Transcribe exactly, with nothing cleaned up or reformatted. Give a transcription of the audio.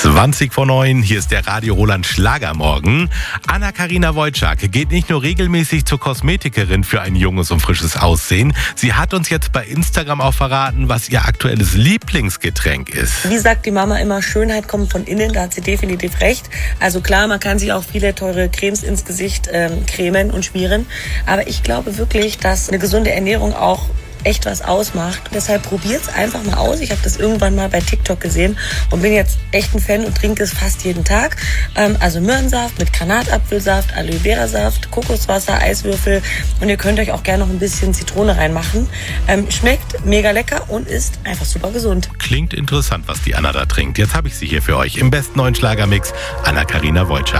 zwanzig vor neun, hier ist der Radio Roland Schlagermorgen. Anna-Karina Wojcik geht nicht nur regelmäßig zur Kosmetikerin für ein junges und frisches Aussehen. Sie hat uns jetzt bei Instagram auch verraten, was ihr aktuelles Lieblingsgetränk ist. Wie sagt die Mama immer, Schönheit kommt von innen, da hat sie definitiv recht. Also klar, man kann sich auch viele teure Cremes ins Gesicht ähm, cremen und schmieren. Aber ich glaube wirklich, dass eine gesunde Ernährung auch echt was ausmacht. Deshalb probiert's einfach mal aus. Ich habe das irgendwann mal bei TikTok gesehen und bin jetzt echt ein Fan und trinke es fast jeden Tag. Ähm, also Möhrensaft mit Granatapfelsaft, Aloe Vera Saft, Kokoswasser, Eiswürfel und ihr könnt euch auch gerne noch ein bisschen Zitrone reinmachen. Ähm, schmeckt mega lecker und ist einfach super gesund. Klingt interessant, was die Anna da trinkt. Jetzt habe ich sie hier für euch im besten neuen Schlagermix. Anna-Karina Wojcik.